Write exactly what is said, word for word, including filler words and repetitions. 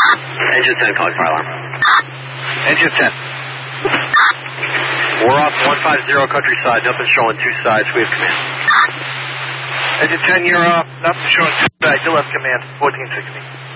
Engine ten, calling fire alarm. Engine ten. We're off one five zero countryside, nothing showing two sides, we have command. Engine ten, you're off, nothing showing two sides, you'll have command, fourteen sixty.